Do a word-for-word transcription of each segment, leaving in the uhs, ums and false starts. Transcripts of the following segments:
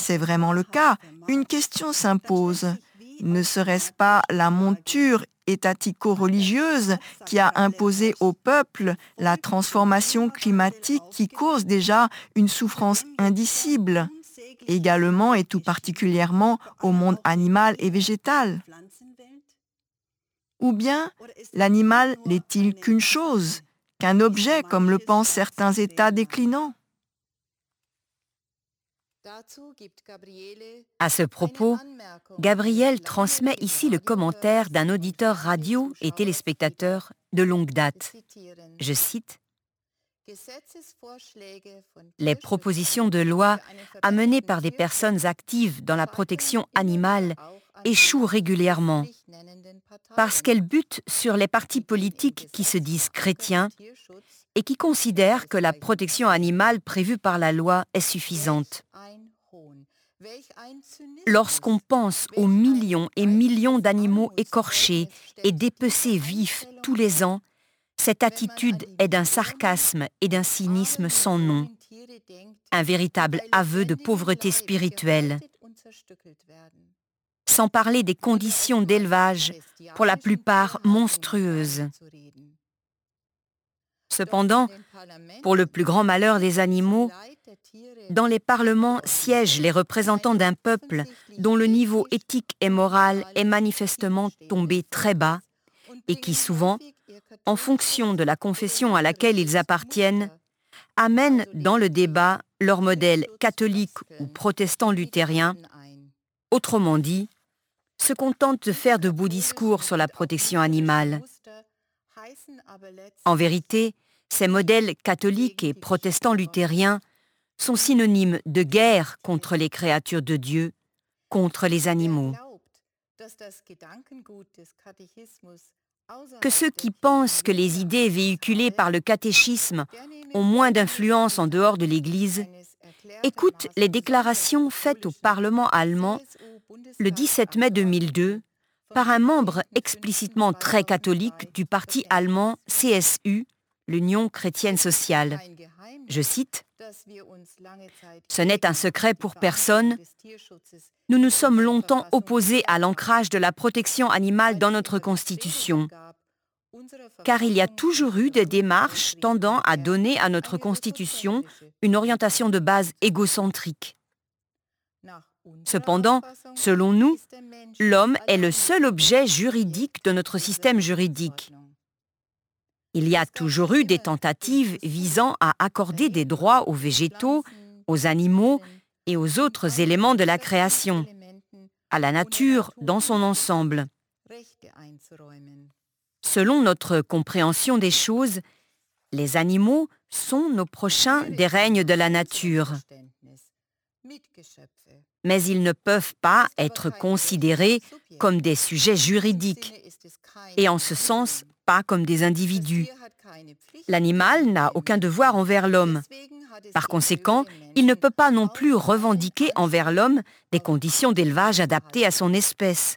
c'est vraiment le cas, une question s'impose. Ne serait-ce pas la monture étatico-religieuse qui a imposé au peuple la transformation climatique qui cause déjà une souffrance indicible, également et tout particulièrement au monde animal et végétal? Ou bien l'animal n'est-il qu'une chose, qu'un objet comme le pensent certains États déclinants? À ce propos, Gabriel transmet ici le commentaire d'un auditeur radio et téléspectateur de longue date. Je cite: Les propositions de loi amenées par des personnes actives dans la protection animale échouent régulièrement parce qu'elles butent sur les partis politiques qui se disent chrétiens et qui considèrent que la protection animale prévue par la loi est suffisante. Lorsqu'on pense aux millions et millions d'animaux écorchés et dépecés vifs tous les ans, cette attitude est d'un sarcasme et d'un cynisme sans nom, un véritable aveu de pauvreté spirituelle. Sans parler des conditions d'élevage, pour la plupart monstrueuses. Cependant, pour le plus grand malheur des animaux, dans les parlements siègent les représentants d'un peuple dont le niveau éthique et moral est manifestement tombé très bas et qui souvent, en fonction de la confession à laquelle ils appartiennent, amènent dans le débat leur modèle catholique ou protestant luthérien, autrement dit, se contentent de faire de beaux discours sur la protection animale. En vérité, ces modèles catholiques et protestants luthériens sont synonymes de guerre contre les créatures de Dieu, contre les animaux. Que ceux qui pensent que les idées véhiculées par le catéchisme ont moins d'influence en dehors de l'Église écoutent les déclarations faites au Parlement allemand le dix-sept mai deux mille deux par un membre explicitement très catholique du parti allemand C S U, l'Union chrétienne sociale. Je cite: « Ce n'est un secret pour personne. Nous nous sommes longtemps opposés à l'ancrage de la protection animale dans notre Constitution, car il y a toujours eu des démarches tendant à donner à notre Constitution une orientation de base égocentrique. Cependant, selon nous, l'homme est le seul objet juridique de notre système juridique. Il y a toujours eu des tentatives visant à accorder des droits aux végétaux, aux animaux et aux autres éléments de la création, à la nature dans son ensemble. Selon notre compréhension des choses, les animaux sont nos prochains des règnes de la nature. Mais ils ne peuvent pas être considérés comme des sujets juridiques, et en ce sens, pas comme des individus. L'animal n'a aucun devoir envers l'homme. Par conséquent, il ne peut pas non plus revendiquer envers l'homme des conditions d'élevage adaptées à son espèce.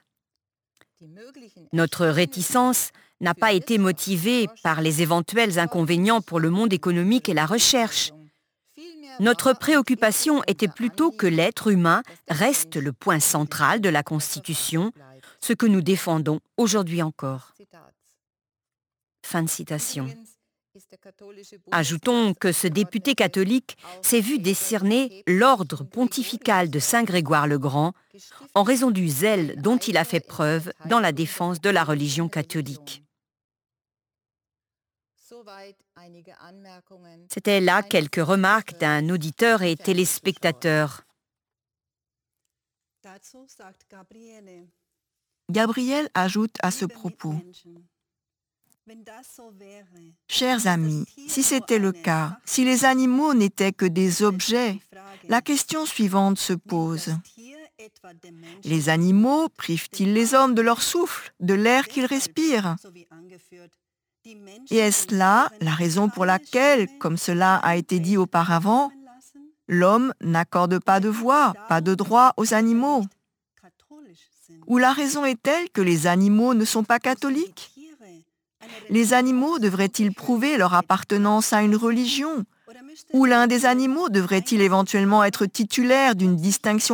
Notre réticence n'a pas été motivée par les éventuels inconvénients pour le monde économique et la recherche. Notre préoccupation était plutôt que l'être humain reste le point central de la Constitution, ce que nous défendons aujourd'hui encore. » Fin de citation. Ajoutons que ce député catholique s'est vu décerner l'ordre pontifical de Saint Grégoire le Grand en raison du zèle dont il a fait preuve dans la défense de la religion catholique. C'était là quelques remarques d'un auditeur et téléspectateur. Gabriel ajoute à ce propos: Chers amis, si c'était le cas, si les animaux n'étaient que des objets, la question suivante se pose. Les animaux privent-ils les hommes de leur souffle, de l'air qu'ils respirent? Et est-ce là la raison pour laquelle, comme cela a été dit auparavant, l'homme n'accorde pas de voix, pas de droit aux animaux? Ou la raison est telle que les animaux ne sont pas catholiques? Les animaux devraient-ils prouver leur appartenance à une religion? Ou l'un des animaux devrait-il éventuellement être titulaire d'une distinction